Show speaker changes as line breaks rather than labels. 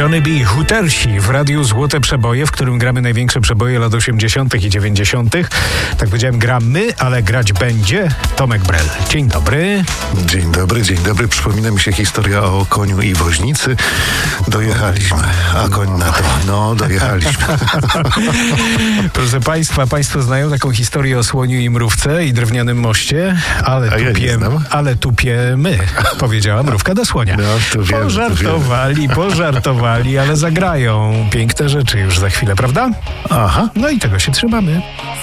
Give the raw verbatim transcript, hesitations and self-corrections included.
Johnny B. Hootersi w Radiu Złote Przeboje, w którym gramy największe przeboje lat osiemdziesiątych i dziewięćdziesiątych. Tak powiedziałem, gramy, ale grać będzie Tomek Brel. Dzień dobry.
Dzień dobry, dzień dobry. Przypomina mi się historia o koniu i woźnicy. Dojechaliśmy, a koń na to. No, dojechaliśmy.
Proszę Państwa, Państwo znają taką historię o słoniu i mrówce i drewnianym moście, ale
A ja
tupie,
nie znam.
ale tupiemy, powiedziała mrówka do słonia.
No, to wiem,
pożartowali, pożartowali, ale zagrają piękne rzeczy już za chwilę, prawda?
Aha.
No i tego się trzymamy.